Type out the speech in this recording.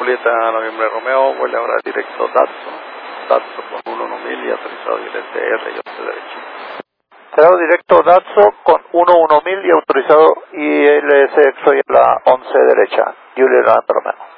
Julieta Noviembre Romeo, vuelve ahora directo Datso con 11000 y autorizado ILTR y 11 derecha. Cerrado directo Datso con 11000 y autorizado ILS exo y la 11 derecha. Julieta Romeo.